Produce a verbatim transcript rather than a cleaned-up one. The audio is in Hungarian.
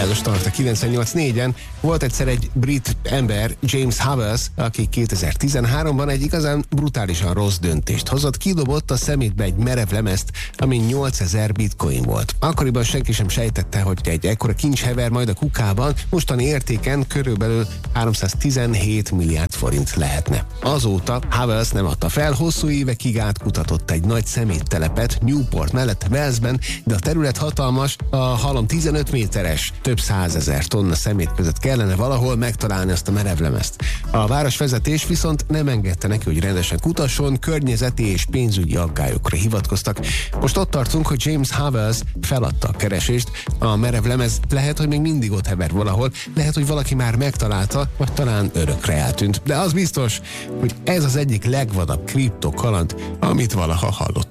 a start a kilencvennyolc négyen. Volt egyszer egy brit ember, James Havers, aki kétezer-tizenháromban egy igazán brutálisan rossz döntést hozott. Kidobott a szemétbe egy merev lemezt, ami nyolcezer bitcoin volt. Akkoriban senki sem sejtette, hogy egy ekkora kincs hever majd a kukában, mostani értéken körülbelül háromszáztizenhét milliárd forint lehetne. Azóta Havers nem adta fel, hosszú évekig átkutatott egy nagy szeméttelepet Newport mellett Walesben, de a terület hatalmas, a halom tizenöt méteres, több százezer tonna szemét között kellene valahol megtalálni ezt a merevlemezt. A városvezetés viszont nem engedte neki, hogy rendesen kutasson, környezeti és pénzügyi aggályokra hivatkoztak. Most ott tartunk, hogy James Havers feladta a keresést. A merevlemez lehet, hogy még mindig ott hever valahol, lehet, hogy valaki már megtalálta, vagy talán örökre eltűnt. De az biztos, hogy ez az egyik legvadabb kriptokaland, amit valaha hallott.